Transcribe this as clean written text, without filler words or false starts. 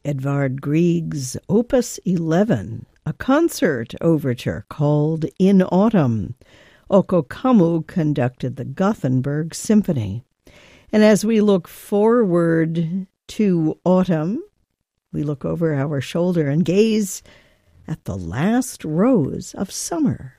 Edvard Grieg's Opus 11, a concert overture called In Autumn. Oko Kammu conducted the Gothenburg Symphony. And as we look forward to autumn, we look over our shoulder and gaze at the last rose of summer.